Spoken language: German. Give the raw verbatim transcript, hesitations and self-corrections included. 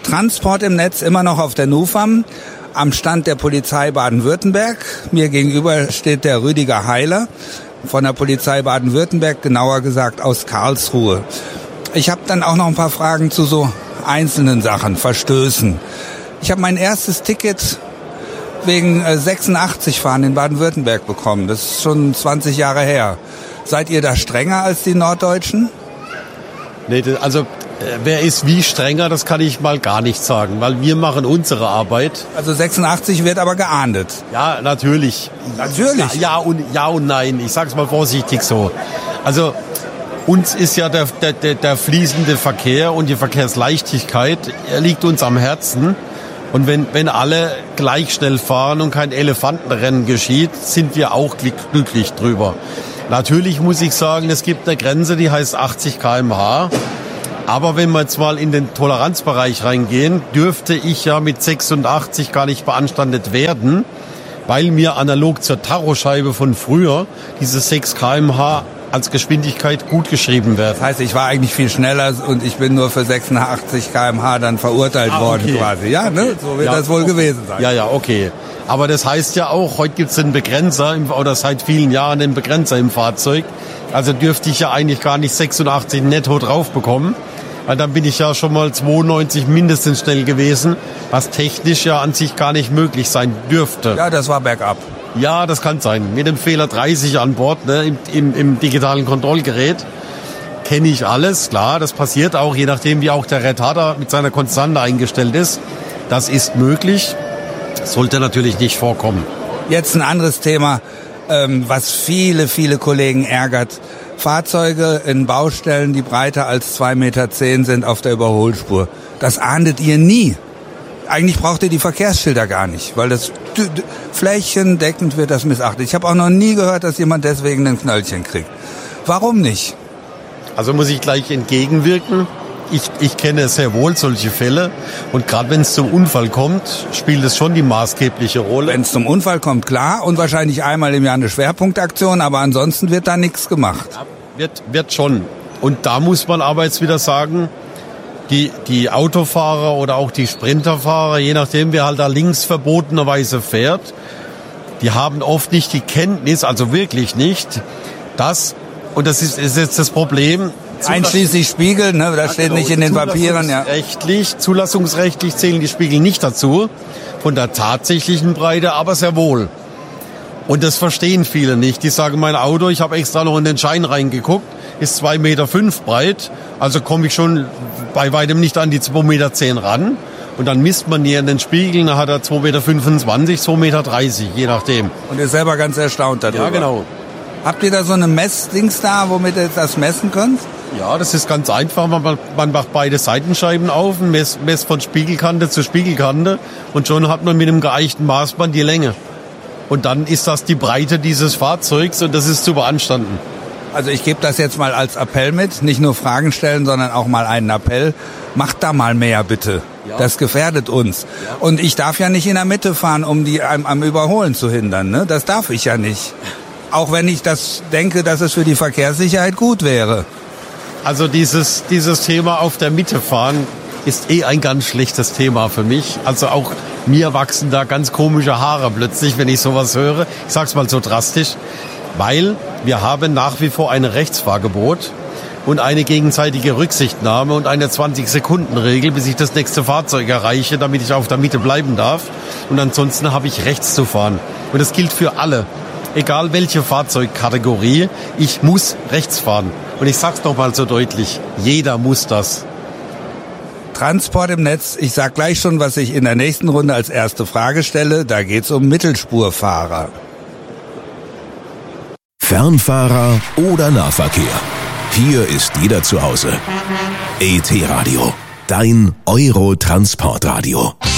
Transport im Netz immer noch auf der NUFAM am Stand der Polizei Baden-Württemberg. Mir gegenüber steht der Rüdiger Heiler von der Polizei Baden-Württemberg, genauer gesagt aus Karlsruhe. Ich habe dann auch noch ein paar Fragen zu so einzelnen Sachen, Verstößen. Ich habe mein erstes Ticket wegen sechsundachtzig fahren in Baden-Württemberg bekommen. Das ist schon zwanzig Jahre her. Seid ihr da strenger als die Norddeutschen? Nee, also wer ist wie strenger, das kann ich mal gar nicht sagen, weil wir machen unsere Arbeit. Also sechsundachtzig wird aber geahndet. Ja, natürlich. Natürlich? Ja, ja und, ja und nein. Ich sag's mal vorsichtig so. Also uns ist ja der, der, der fließende Verkehr und die Verkehrsleichtigkeit liegt uns am Herzen. Und wenn, wenn alle gleich schnell fahren und kein Elefantenrennen geschieht, sind wir auch glücklich drüber. Natürlich muss ich sagen, es gibt eine Grenze, die heißt achtzig Kilometer pro Stunde. Aber wenn wir jetzt mal in den Toleranzbereich reingehen, dürfte ich ja mit sechsundachtzig gar nicht beanstandet werden, weil mir analog zur Tachoscheibe von früher diese sechs Kilometer pro Stunde als Geschwindigkeit gut geschrieben wird. Das heißt, ich war eigentlich viel schneller und ich bin nur für sechsundachtzig Kilometer pro Stunde dann verurteilt ah, worden okay. quasi. Ja, ne? So wird ja, das wohl okay. gewesen sein. Ja, ja, okay. Aber das heißt ja auch, heute gibt es einen Begrenzer, oder seit vielen Jahren einen Begrenzer im Fahrzeug. Also dürfte ich ja eigentlich gar nicht sechsundachtzig netto drauf bekommen. Weil dann bin ich ja schon mal zweiundneunzig mindestens schnell gewesen, was technisch ja an sich gar nicht möglich sein dürfte. Ja, das war bergab. Ja, das kann sein. Mit dem Fehler dreißig an Bord, ne, im, im, im digitalen Kontrollgerät, kenne ich alles. Klar, das passiert auch, je nachdem wie auch der Retarder mit seiner Konstante eingestellt ist. Das ist möglich, sollte natürlich nicht vorkommen. Jetzt ein anderes Thema, ähm, was viele, viele Kollegen ärgert. Fahrzeuge in Baustellen, die breiter als zwei Meter zehn sind auf der Überholspur. Das ahndet ihr nie. Eigentlich braucht ihr die Verkehrsschilder gar nicht, weil das d- d- flächendeckend wird das missachtet. Ich habe auch noch nie gehört, dass jemand deswegen ein Knöllchen kriegt. Warum nicht? Also muss ich gleich entgegenwirken. Ich, ich kenne sehr wohl solche Fälle und gerade wenn es zum Unfall kommt, spielt es schon die maßgebliche Rolle. Wenn es zum Unfall kommt, klar, und wahrscheinlich einmal im Jahr eine Schwerpunktaktion, aber ansonsten wird da nichts gemacht. Ja, wird, wird schon. Und da muss man aber jetzt wieder sagen, die, die Autofahrer oder auch die Sprinterfahrer, je nachdem wer halt da links verbotenerweise fährt, die haben oft nicht die Kenntnis, also wirklich nicht, dass, und das ist, ist jetzt das Problem, einschließlich Spiegel, ne, das ja, steht genau, nicht in den Papieren. Ja. Zulassungsrechtlich, zulassungsrechtlich zählen die Spiegel nicht dazu, von der tatsächlichen Breite, aber sehr wohl. Und das verstehen viele nicht. Die sagen, mein Auto, ich habe extra noch in den Schein reingeguckt, ist zwei Meter fünf breit, also komme ich schon bei weitem nicht an die zwei Meter zehn ran. Und dann misst man hier in den Spiegeln, da hat er zwei Meter fünfundzwanzig, zwei Meter dreißig, je nachdem. Und ist selber ganz erstaunt darüber. Ja, genau. Habt ihr da so eine Messdings da, womit ihr das messen könnt? Ja, das ist ganz einfach. Man, man macht beide Seitenscheiben auf, messt, messt von Spiegelkante zu Spiegelkante und schon hat man mit einem geeichten Maßband die Länge. Und dann ist das die Breite dieses Fahrzeugs und das ist zu beanstanden. Also ich gebe das jetzt mal als Appell mit, nicht nur Fragen stellen, sondern auch mal einen Appell. Macht da mal mehr, bitte. Ja. Das gefährdet uns. Ja. Und ich darf ja nicht in der Mitte fahren, um die am, am Überholen zu hindern. Ne? Das darf ich ja nicht. Auch wenn ich das denke, dass es für die Verkehrssicherheit gut wäre. Also dieses, dieses Thema auf der Mitte fahren ist eh ein ganz schlechtes Thema für mich. Also auch mir wachsen da ganz komische Haare plötzlich, wenn ich sowas höre. Ich sag's mal so drastisch. Weil wir haben nach wie vor ein Rechtsfahrgebot und eine gegenseitige Rücksichtnahme und eine zwanzig-Sekunden-Regel, bis ich das nächste Fahrzeug erreiche, damit ich auf der Mitte bleiben darf. Und ansonsten habe ich rechts zu fahren. Und das gilt für alle. Egal welche Fahrzeugkategorie, ich muss rechts fahren. Und ich sag's noch mal so deutlich, jeder muss das. Transport im Netz, ich sag gleich schon, was ich in der nächsten Runde als erste Frage stelle. Da geht's um Mittelspurfahrer. Fernfahrer oder Nahverkehr. Hier ist jeder zu Hause. E T Radio, dein Euro-Transportradio.